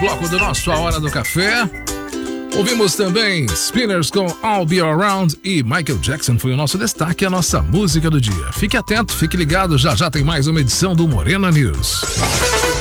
bloco do nosso A Hora do Café. Ouvimos também Spinners com I'll Be Around e Michael Jackson foi o nosso destaque, a nossa música do dia. Fique atento, fique ligado, já já tem mais uma edição do Morena News.